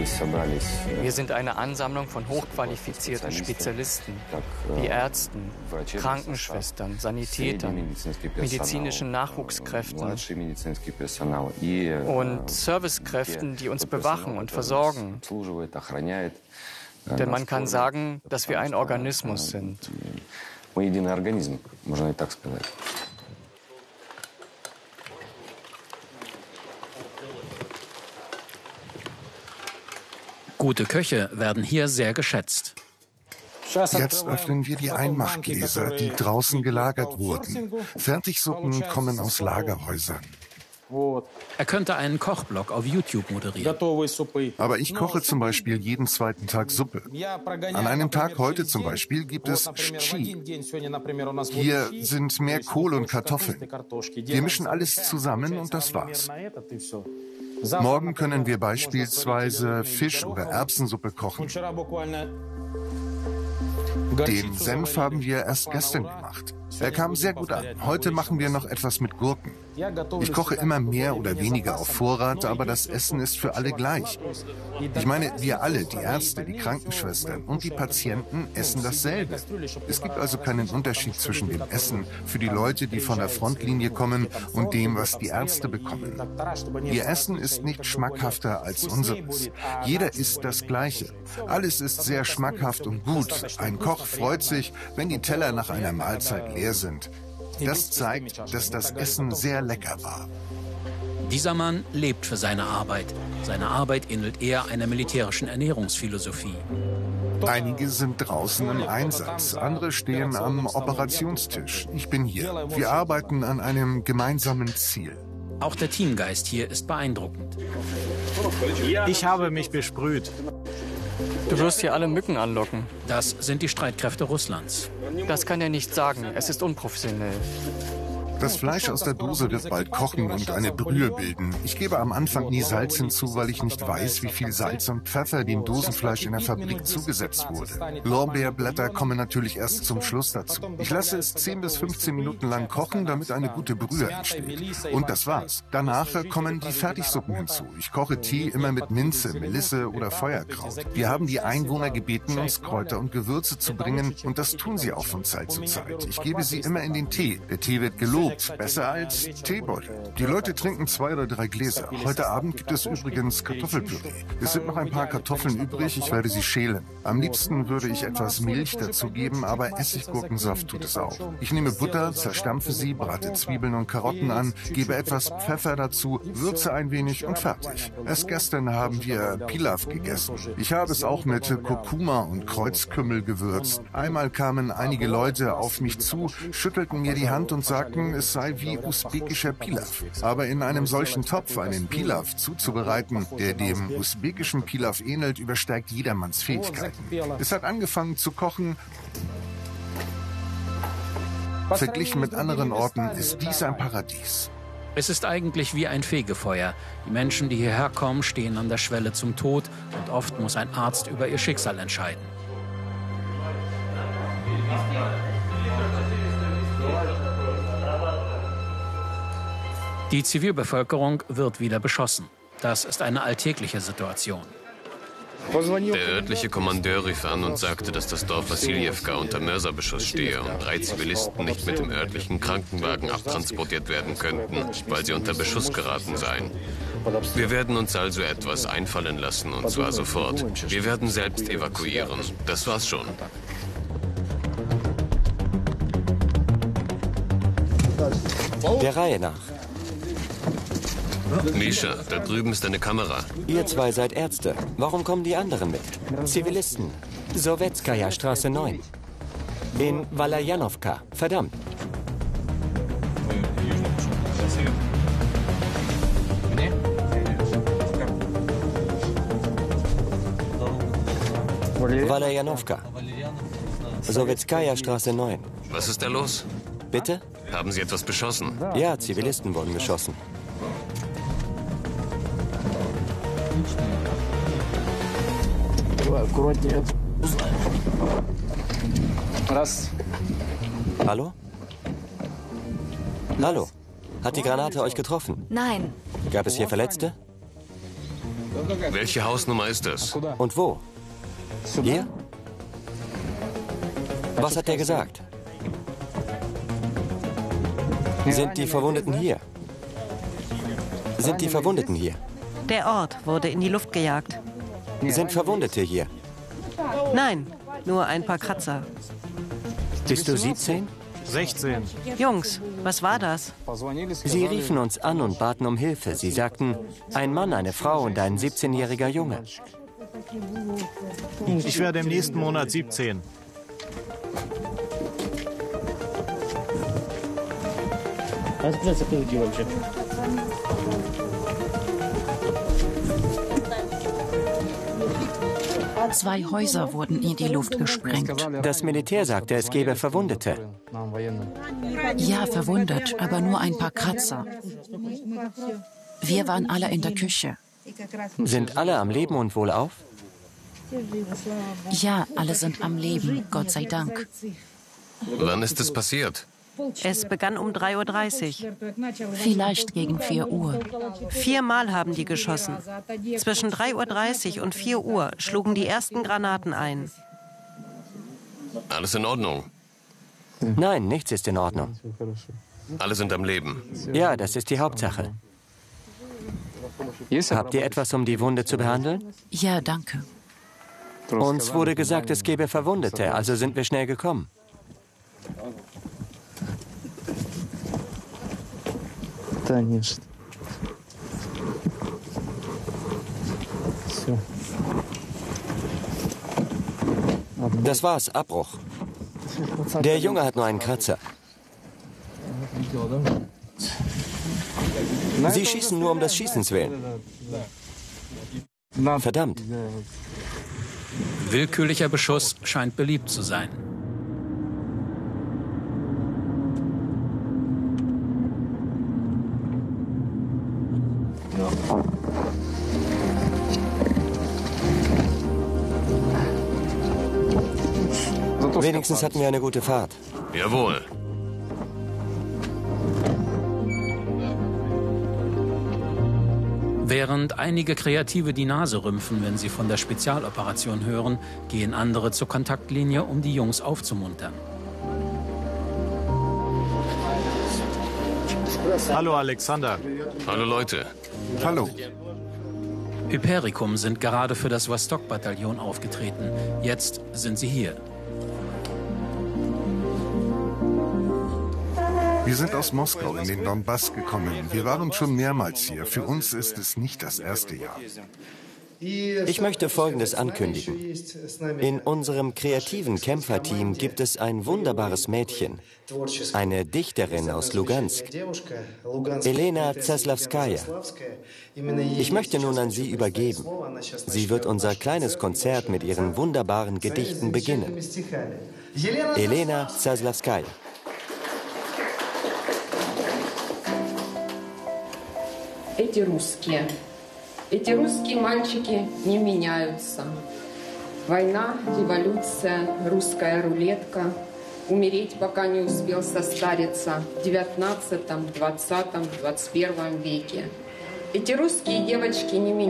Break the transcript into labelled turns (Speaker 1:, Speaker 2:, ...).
Speaker 1: Wir sind eine Ansammlung von hochqualifizierten Spezialisten, wie Ärzten, Krankenschwestern, Sanitätern, medizinischen Nachwuchskräften und Servicekräften, die uns bewachen und versorgen. Denn man kann sagen, dass wir ein Organismus sind.
Speaker 2: Gute Köche werden hier sehr geschätzt.
Speaker 3: Jetzt öffnen wir die Einmachgläser, die draußen gelagert wurden. Fertigsuppen kommen aus Lagerhäusern.
Speaker 2: Er könnte einen Kochblog auf YouTube moderieren.
Speaker 3: Aber ich koche zum Beispiel jeden zweiten Tag Suppe. An einem Tag heute zum Beispiel gibt es Shchi. Hier sind mehr Kohl und Kartoffeln. Wir mischen alles zusammen und das war's. Morgen können wir beispielsweise Fisch- oder Erbsensuppe kochen. Den Senf haben wir erst gestern gemacht. Er kam sehr gut an. Heute machen wir noch etwas mit Gurken. Ich koche immer mehr oder weniger auf Vorrat, aber das Essen ist für alle gleich. Ich meine, wir alle, die Ärzte, die Krankenschwestern und die Patienten, essen dasselbe. Es gibt also keinen Unterschied zwischen dem Essen für die Leute, die von der Frontlinie kommen, und dem, was die Ärzte bekommen. Ihr Essen ist nicht schmackhafter als unseres. Jeder isst das Gleiche. Alles ist sehr schmackhaft und gut. Ein Koch freut sich, wenn die Teller nach einer Mahlzeit leer sind. Das zeigt, dass das Essen sehr lecker war.
Speaker 2: Dieser Mann lebt für seine Arbeit. Seine Arbeit ähnelt eher einer militärischen Ernährungsphilosophie.
Speaker 3: Einige sind draußen im Einsatz, andere stehen am Operationstisch. Ich bin hier. Wir arbeiten an einem gemeinsamen Ziel.
Speaker 2: Auch der Teamgeist hier ist beeindruckend.
Speaker 4: Ich habe mich besprüht.
Speaker 1: Du wirst hier alle Mücken anlocken.
Speaker 2: Das sind die Streitkräfte Russlands.
Speaker 1: Das kann er nicht sagen. Es ist unprofessionell.
Speaker 3: Das Fleisch aus der Dose wird bald kochen und eine Brühe bilden. Ich gebe am Anfang nie Salz hinzu, weil ich nicht weiß, wie viel Salz und Pfeffer dem Dosenfleisch in der Fabrik zugesetzt wurde. Lorbeerblätter kommen natürlich erst zum Schluss dazu. Ich lasse es 10 bis 15 Minuten lang kochen, damit eine gute Brühe entsteht. Und das war's. Danach kommen die Fertigsuppen hinzu. Ich koche Tee immer mit Minze, Melisse oder Feuerkraut. Wir haben die Einwohner gebeten, uns Kräuter und Gewürze zu bringen, und das tun sie auch von Zeit zu Zeit. Ich gebe sie immer in den Tee. Der Tee wird gelobt. Besser als Teebeutel. Die Leute trinken 2 oder 3 Gläser. Heute Abend gibt es übrigens Kartoffelpüree. Es sind noch ein paar Kartoffeln übrig, ich werde sie schälen. Am liebsten würde ich etwas Milch dazu geben, aber Essiggurkensaft tut es auch. Ich nehme Butter, zerstampfe sie, brate Zwiebeln und Karotten an, gebe etwas Pfeffer dazu, würze ein wenig und fertig. Erst gestern haben wir Pilaf gegessen. Ich habe es auch mit Kurkuma und Kreuzkümmel gewürzt. Einmal kamen einige Leute auf mich zu, schüttelten mir die Hand und sagten, es sei wie usbekischer Pilaf. Aber in einem solchen Topf einen Pilaf zuzubereiten, der dem usbekischen Pilaf ähnelt, übersteigt jedermanns Fähigkeiten. Es hat angefangen zu kochen. Verglichen mit anderen Orten ist dies ein Paradies.
Speaker 2: Es ist eigentlich wie ein Fegefeuer. Die Menschen, die hierher kommen, stehen an der Schwelle zum Tod und oft muss ein Arzt über ihr Schicksal entscheiden. Die Zivilbevölkerung wird wieder beschossen. Das ist eine alltägliche Situation.
Speaker 5: Der örtliche Kommandeur rief an und sagte, dass das Dorf Wassiljewka unter Mörserbeschuss stehe und 3 Zivilisten nicht mit dem örtlichen Krankenwagen abtransportiert werden könnten, weil sie unter Beschuss geraten seien. Wir werden uns also etwas einfallen lassen, und zwar sofort. Wir werden selbst evakuieren. Das war's schon.
Speaker 6: Der Reihe nach.
Speaker 5: Misha, da drüben ist eine Kamera.
Speaker 6: Ihr 2 seid Ärzte. Warum kommen die anderen mit? Zivilisten. Sowetskaja Straße 9. In Walajanowka. Verdammt. Walajanowka. Sowetskaja Straße 9.
Speaker 5: Was ist da los?
Speaker 6: Bitte?
Speaker 5: Haben Sie etwas beschossen?
Speaker 6: Ja, Zivilisten wurden beschossen. Hallo? Hallo? Hat die Granate euch getroffen?
Speaker 7: Nein.
Speaker 6: Gab es hier Verletzte?
Speaker 5: Welche Hausnummer ist das?
Speaker 6: Und wo? Hier? Was hat er gesagt? Sind die Verwundeten hier? Sind die Verwundeten hier?
Speaker 7: Der Ort wurde in die Luft gejagt.
Speaker 6: Sind Verwundete hier?
Speaker 7: Nein, nur ein paar Kratzer.
Speaker 6: Bist du 17?
Speaker 4: 16.
Speaker 7: Jungs, was war das?
Speaker 6: Sie riefen uns an und baten um Hilfe. Sie sagten, ein Mann, eine Frau und ein 17-jähriger Junge.
Speaker 4: Ich werde im nächsten Monat 17.
Speaker 8: Zwei Häuser wurden in die Luft gesprengt.
Speaker 6: Das Militär sagte, es gäbe Verwundete.
Speaker 8: Ja, verwundet, aber nur ein paar Kratzer. Wir waren alle in der Küche.
Speaker 6: Sind alle am Leben und wohlauf?
Speaker 8: Ja, alle sind am Leben, Gott sei Dank.
Speaker 5: Wann ist es passiert?
Speaker 7: Es begann um 3:30 Uhr.
Speaker 8: Vielleicht gegen 4 Uhr.
Speaker 7: 4-mal haben die geschossen. Zwischen 3:30 Uhr und 4 Uhr schlugen die ersten Granaten ein.
Speaker 5: Alles in Ordnung?
Speaker 6: Nein, nichts ist in Ordnung.
Speaker 5: Alle sind am Leben.
Speaker 6: Ja, das ist die Hauptsache. Habt ihr etwas, um die Wunde zu behandeln?
Speaker 8: Ja, danke.
Speaker 6: Uns wurde gesagt, es gäbe Verwundete, also sind wir schnell gekommen. Das war's, Abbruch. Der Junge hat nur einen Kratzer. Sie schießen nur um des Schießens willen. Verdammt.
Speaker 2: Willkürlicher Beschuss scheint beliebt zu sein.
Speaker 6: Wenigstens hatten wir eine gute Fahrt.
Speaker 5: Jawohl.
Speaker 2: Während einige Kreative die Nase rümpfen, wenn sie von der Spezialoperation hören, gehen andere zur Kontaktlinie, um die Jungs aufzumuntern.
Speaker 4: Hallo Alexander.
Speaker 5: Hallo Leute.
Speaker 3: Hallo.
Speaker 2: Hypericum sind gerade für das Vostok-Bataillon aufgetreten. Jetzt sind sie hier.
Speaker 3: Wir sind aus Moskau in den Donbass gekommen. Wir waren schon mehrmals hier. Für uns ist es nicht das erste Jahr.
Speaker 6: Ich möchte Folgendes ankündigen. In unserem kreativen Kämpferteam gibt es ein wunderbares Mädchen, eine Dichterin aus Lugansk, Elena Zaslavskaya. Ich möchte nun an sie übergeben. Sie wird unser kleines Konzert mit ihren wunderbaren Gedichten beginnen. Elena Zaslavskaya.
Speaker 9: Эти русские мальчики не меняются. Война, революция, русская рулетка. Умереть, пока не успел состариться в 19, 20, 21 веке. Эти русские девочки не меняются.